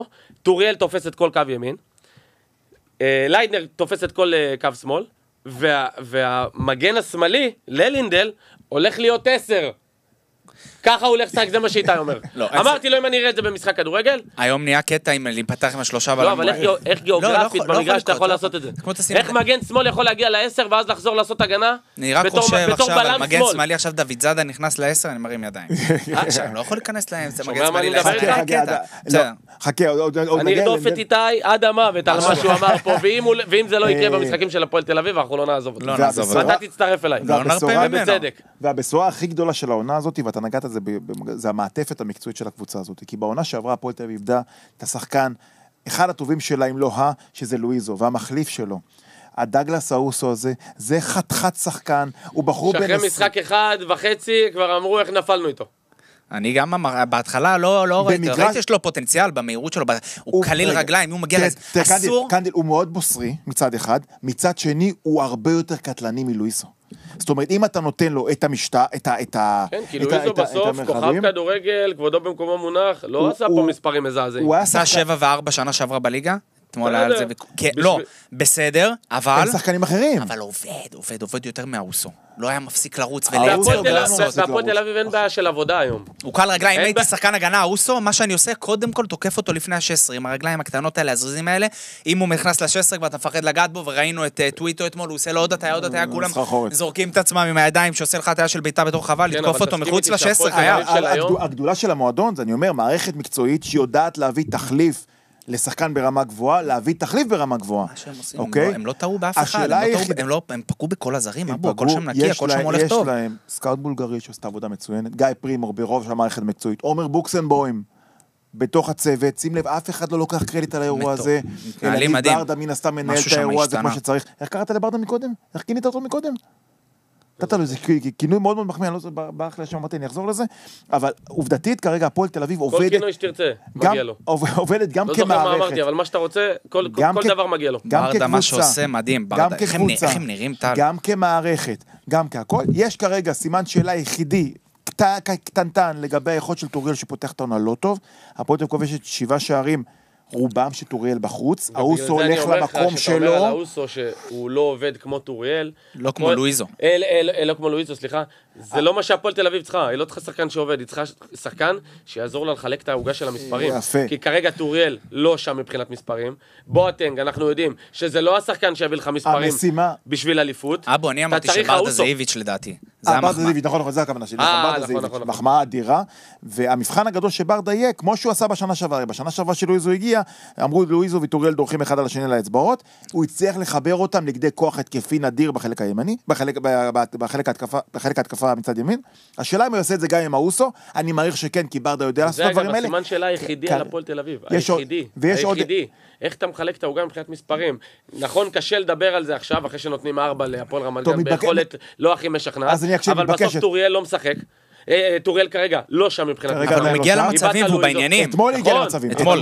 טוריאל תופס את כל קו ימין, ליידנר תופס את כל קו שמאל, והמגן השמאלי, ללינדל, הולך להיות 10. ככה הוא הולך לשחק, זה מה שאיתי אומר. אמרתי לו אם אני אראה את זה במשחק כדורגל. היום נהיה קטע אם להיפתח עם השלושה לא, אבל איך גיאוגרפית במגרש אתה יכול לעשות את זה? איך מגן שמאל יכול להגיע ל10 ואז לחזור לעשות הגנה? אני רק חושב עכשיו על מגן שמאלי, עכשיו דוד זאדה נכנס ל10, אני מרים ידיים. אני לא יכול להיכנס להם, זה מגן שמאלי חכה, אני ארדוף את איתי עד המוות על מה שהוא אמר פה, ואם זה לא יקרה במשחקים של הפועל תל אביב, אנחנו לא נעזוב אותו. ואתה תצטרף אליי. והבשורה הכי גדולה של העונה הזאת, ואתה נגעת את זה המעטפת המקצועית של הקבוצה הזאת, כי בעונה שעברה הפועל תל אביב איבדה את השחקן, אחד הטובים שלה אם לא שזה לואיזו, והמחליף שלו. הדגלס האוסו הזה, זה חתיכת שחקן, הוא בחור שאחרי משחק 1.5 כבר אמרו איך נפלנו איתו. אני גם בהתחלה לא ראיתי שיש לו פוטנציאל במהירות שלו, הוא קליל רגליים, הוא מגיע אסור. קנדל הוא מאוד בוסרי מצד אחד, מצד שני הוא הרבה יותר קטלני מלואיזו. זאת אומרת, אם אתה נותן לו את המשטה, כן, כי לואיזו בסוף, כוכב כדורגל, כבודו במקומו מונח, לא עשה פה מספרים מזעזעים. הוא עשה 7-4 שנה שעברה בליגה? לא, בסדר, אבל... הם שחקנים אחרים. אבל עובד יותר מהאוסו. לא היה מפסיק לרוץ ולייצר. והפועל תל אביב אין בעיה של עבודה היום. הוא קל רגליים, אם הייתי שחקן הגנה, האוסו, מה שאני עושה, קודם כל תוקף אותו לפני ה-16, עם הרגליים הקטנות האלה, הזריזים האלה, אם הוא נכנס ל-16 כבר אתה מפחד לגעת בו, וראינו את טוויטו אתמול, הוא עושה לו עוד הטיה, כולם זורקים את עצמם עם הידיים, שעושה לך הטיה של ביתה בתור חבל, לתקוף אותו מחוץ ל-16. הגדולה של המועדון, זה אני אומר, מערכת מקצועית שיודעת להביא תחליף לשחקן ברמה גבוהה, להביא תחליף ברמה גבוהה. מה שהם עושים, הם לא טעו באף אחד, הם פגעו בכל הזרים, הכל שם נקי, הכל שם הולך טוב. יש להם סקאוט בולגרי שעושה עבודה מצוינת, גיא פרימור ברוב של המערכת המקצועית, עומר בוקסנבוים בתוך הצוות, שים לב, אף אחד לא לוקח קרדיט על האירוע הזה, אלא ברדה מן הסתם מנהל את האירוע הזה כמו שצריך. איך קראת לברדה מקודם? איך כינית אותו מקודם? נתת לו איזה כינוי מאוד מאוד מחמיא, אני לא יודע, ברח לשם אמרתי, אני אחזור לזה, אבל עובדתית כרגע הפועל תל אביב עובדת... כל כינוי שתרצה, מגיע לו. עובדת גם כמערכת. לא זוכר מה אמרתי, אבל מה שאתה רוצה, כל דבר מגיע לו. ברדה, מה שעושה מדהים, ברדה, איך הם נראים טל? גם כמערכת, גם כהכל. יש כרגע סימן שאלה יחידי, קטנטן, לגבי היכולת של טוריאל שפותח את העונה לא טוב. הפועל תל אביב כובשת 7 שערים, רובם שטוריאל בחוץ, האוסו הולך למקום שלו. שאתה אומר על האוסו שהוא לא עובד כמו טוריאל. לא כמו לואיזו. לא כמו לואיזו, סליחה. זה לא מה שהפועל תל אביב צריכה. היא לא צריכה שחקן שעובד, היא צריכה שחקן שיעזור לה לחלק את העוגה של המספרים. כי כרגע טוריאל לא שם מבחינת מספרים. בואטנג, אנחנו יודעים שזה לא השחקן שיביא לך מספרים בשביל אליפות. אבו, אני אמרתי שברדה זאיביץ' לדעתי. זה ברדה זאיביץ', נכון, זה הכוונה שלי. ברדה זאיביץ', מחמאה אדירה. והמבחן הגדול שברדה יהיה, כמו שהוא עשה בשנה שעברה. בשנה שעברה שלואיזו הגיע, אמרו לואיזו וטוריאל דורכים אחד על השני לאצבעות, הוא הצליח לחבר אותם לכדי כוח התקפי נדיר בחלק הימני, בחלק ההתקפה מצד ימין. השאלה אם הוא יעשה את זה גם עם האוסו, אני מעריך שכן, כי ברדה יודע לעשות את הדברים האלה. זה אגב, הסימן שאלה היחידי על הפועל תל אביב, היחידי. איך אתה מחלק את העוגה מבחינת מספרים? נכון, קשה לדבר על זה עכשיו, אחרי שנותנים 4 להפועל רמת גן, ביכולת לא הכי משכנעת, אבל בסוף טוריאל לא משחק. טוריאל כרגע לא שם מבחינת אבל הוא מגיע למצבים והוא בעניינים. אתמול הגיע למצבים. אתמול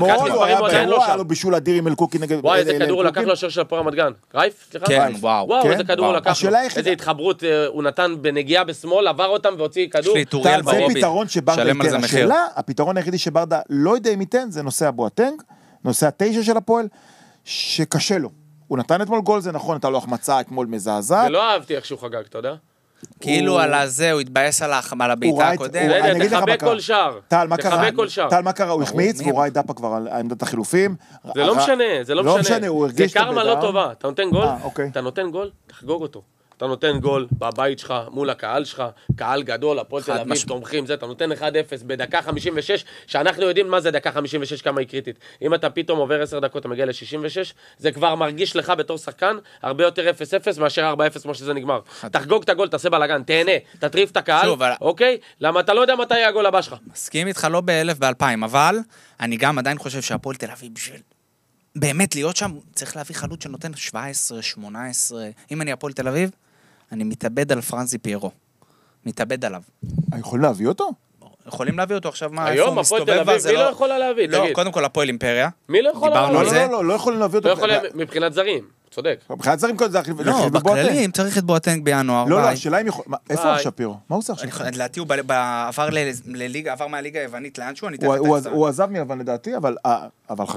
היה לו בישול אדיר עם אלקוקי נגד... וואי, איזה כדור הוא לקח לו השוער של הפועל רמת גן. רייף? סליחה? כן, וואו. איזה כדור הוא לקח לו. איזה התחברות הוא נתן בנגיעה בשמאל, עבר אותם והוציא כדור. זה פתרון שברדה ייתן. השאלה, הפתרון היחידי שברדה לא יודע אם ייתן, זה נושא הבואטנג, נושא 9 של הפועל, שקשה לו. הוא נתן אתמול גול, זה נכון, אתה לא החמצה אתמול מזעזעת. ולא אהבתי איך שהוא חגג, אתה יודע? כאילו על הזה, הוא התבאס על הביתה הקודם. תחבק כל שער. טל, מה קרה? הוא החמיץ, והוא ראה דאפה כבר על עמדת החילופים. זה לא משנה, זה לא משנה. זה קרמה לא טובה. אתה נותן גול, תחגוג אותו. אתה נותן גול בבית שלך, מול הקהל שלך, קהל גדול, הפועל תל אביב, תומכים, אתה נותן 1-0 בדקה 56, שאנחנו יודעים מה זה דקה 56, כמה היא קריטית. אם אתה פתאום עובר 10 דקות, אתה מגיע ל-66, זה כבר מרגיש לך בתור שחקן, הרבה יותר 0-0 מאשר 4-0 כמו שזה נגמר. תחגוג את הגול, תעשה בלגן, תהנה, תטריף את הקהל, אוקיי? למה אתה לא יודע מתי הגול הבא שלך. מסכים איתך לא ב-1000 ב-2000, אבל אני גם עדיין חושב שהפועל תל אביב בשביל באמת להיות שם, צריך להביא חלוץ שנותן 17, 18. אם אני הפועל תל אביב, אני מתאבד על פרנזי פיירו. מתאבד עליו. יכולים להביא אותו? יכולים להביא אותו עכשיו, מה? היום הפועל תל אביב, מי לא יכולה להביא? לא, קודם כל הפועל אימפריה. מי לא יכולה להביא? לא יכולים להביא אותו. לא יכולים מבחינת זרים, צודק. מבחינת זרים כל זה, לא, בכללי, אם צריך את בואטנג בינואר. לא, השאלה אם יכול... איפה עכשיו פיירו? מה הוא עושה עכשיו? לדעתי הוא עבר מהליגה היוונית לאנשהו, הוא עזב מיוון לדעתי, אבל